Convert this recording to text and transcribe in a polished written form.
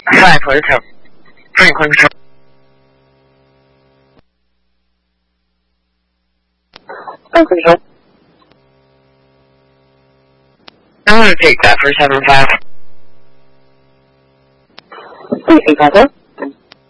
5 Hotel. Franklin. Franklin. I'm going to take that for 7-5. 3 Chicago.